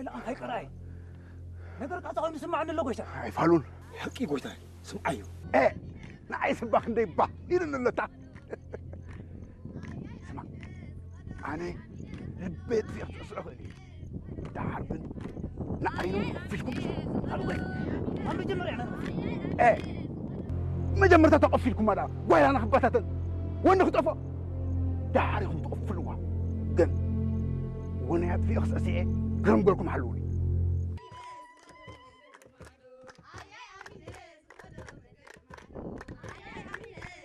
لا هاي كراي نقدر قاطع نسمع عن اللغة إيش يفعلون حكي قوتاي سمعيو إيه نعيس باخ نديبه إذن اللي تا سمع أنا البيت في أسرع خلي تعرفين نعينو فيش كم هلو قاي ما بيجمر يعني إيه ما جمرت تقف فيكم هذا وين أنا خبطت وين خطفة داري خطف في الوا جن وانا في أخص أسيء قرم قولكم حلولي